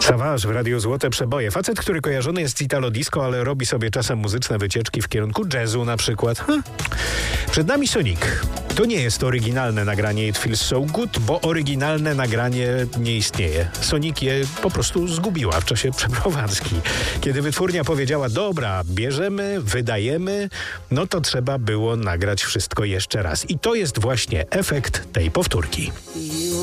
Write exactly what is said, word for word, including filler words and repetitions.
Savage w Radiu Złote Przeboje. Facet, który kojarzony jest z Italo Disco, ale robi sobie czasem muzyczne wycieczki w kierunku jazzu na przykład. Hm. Przed nami Sonic. To nie jest oryginalne nagranie It Feels So Good, bo oryginalne nagranie nie istnieje. Sonic je po prostu zgubiła w czasie przeprowadzki. Kiedy wytwórnia powiedziała, dobra, bierzemy, wydajemy, no to trzeba było nagrać wszystko jeszcze raz. I to jest właśnie efekt tej powtórki.